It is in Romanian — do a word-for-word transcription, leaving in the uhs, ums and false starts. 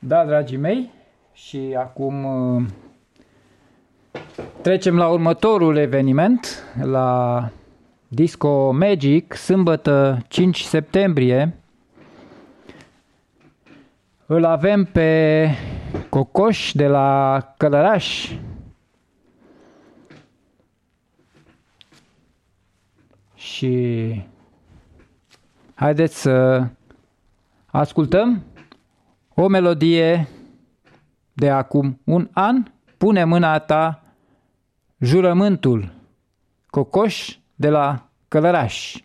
Da, dragii mei, și acum uh, trecem la următorul eveniment, la Disco Magic, sâmbătă cinci septembrie. Îl avem pe Cocoș de la Călăraș. Și haideți să ascultăm o melodie de acum un an. Pune mâna ta, jurământul. Cocoș de la Călăraș.